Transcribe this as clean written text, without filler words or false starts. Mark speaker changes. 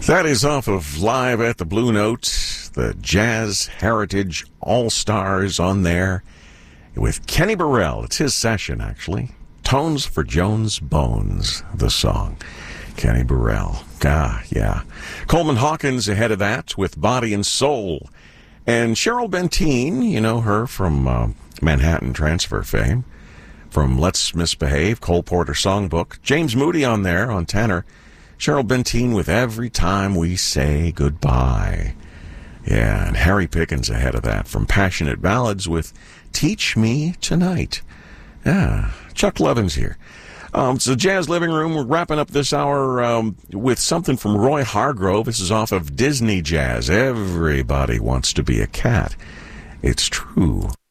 Speaker 1: That is off of Live at the Blue Note, the Jazz Heritage All-Stars on there with Kenny Burrell. It's his session, actually. Tones for Jones Bones, the song. Kenny Burrell. Yeah. Coleman Hawkins ahead of that with Body and Soul. And Cheryl Benteen, you know her from Manhattan Transfer fame, from Let's Misbehave, Cole Porter Songbook. James Moody on there on tenor. Cheryl Benteen with Every Time We Say Goodbye. Yeah, and Harry Pickens ahead of that from Passionate Ballads with Teach Me Tonight. Yeah, Chuck Levins here. It's the Jazz Living Room. We're wrapping up this hour with something from Roy Hargrove. This is off of Disney Jazz. Everybody wants to be a cat. It's true.